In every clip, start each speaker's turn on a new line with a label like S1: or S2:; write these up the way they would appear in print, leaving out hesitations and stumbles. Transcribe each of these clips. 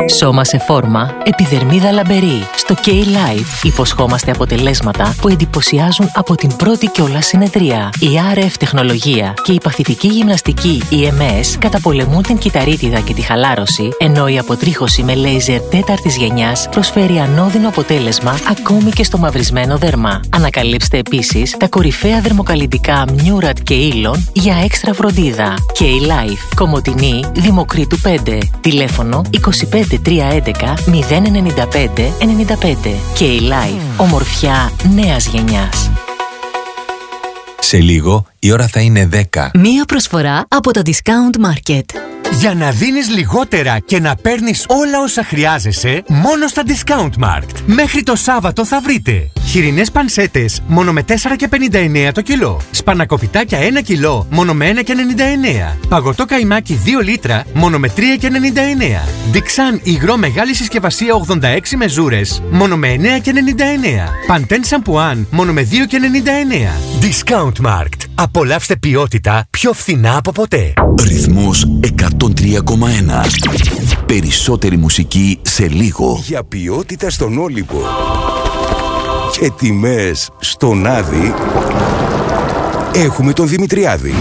S1: Σώμα σε φόρμα, επιδερμίδα λαμπερή. Στο K-Life υποσχόμαστε αποτελέσματα που εντυπωσιάζουν από την πρώτη κιόλας συνεδρία. Η RF τεχνολογία και η παθητική γυμναστική EMS καταπολεμούν την κυταρίτιδα και τη χαλάρωση, ενώ η αποτρίχωση με λέιζερ τέταρτης γενιάς προσφέρει ανώδυνο αποτέλεσμα ακόμη και στο μαυρισμένο δέρμα. Ανακαλύψτε επίσης τα κορυφαία δερμοκαλλυντικά Murat και Elon για έξτρα φροντίδα. K-Life, Κομοτηνή, Δημοκρίτου 5. Τηλέφωνο 25 311 095 95. K-Life, ομορφιά νέας γενιάς.
S2: Σε λίγο η ώρα θα είναι 10.
S3: Μία προσφορά από το Discount Market.
S4: Για να δίνεις λιγότερα και να παίρνεις όλα όσα χρειάζεσαι, μόνο στα Discount Market. Μέχρι το Σάββατο θα βρείτε χοιρινές πανσέτες μόνο με 4,59 το κιλό. Σπανακοπιτάκια 1 κιλό μόνο με 1,99. Παγωτό καϊμάκι 2 λίτρα μόνο με 3,99. Dixan υγρό μεγάλη συσκευασία 86 μεζούρες μόνο με 9,99. Παντέν σαμπουάν μόνο με 2,99. Discount Market. Απολαύστε ποιότητα πιο φθηνά από ποτέ.
S5: Ρυθμός 103,1. Περισσότερη μουσική σε λίγο.
S6: Για ποιότητα στον Όλυμπο και τιμές στον Άδη, έχουμε τον Δημητριάδη.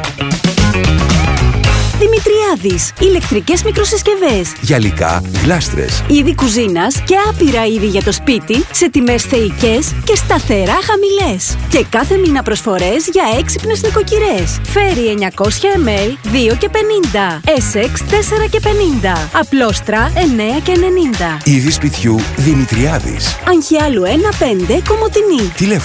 S7: Δημητριάδης. Ηλεκτρικές μικροσυσκευές.
S6: Γυαλικά, γλάστρες.
S7: Είδη κουζίνας και άπειρα είδη για το σπίτι σε τιμές θεϊκές και σταθερά χαμηλές. Και κάθε μήνα προσφορές για έξυπνες νοικοκυρές. Φέρι 900 ml 2,50. Essex 4,50. Απλόστρα 9,90.
S6: Είδη σπιτιού Δημητριάδης.
S7: Αγχιάλου 1,5 Κομοτηνή.